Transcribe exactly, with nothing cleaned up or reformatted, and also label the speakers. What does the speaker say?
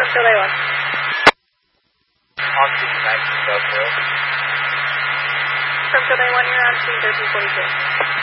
Speaker 1: Field A one.
Speaker 2: On scene nineteen twelve zero.
Speaker 1: From Field A one, you're on scene thirteen forty-two.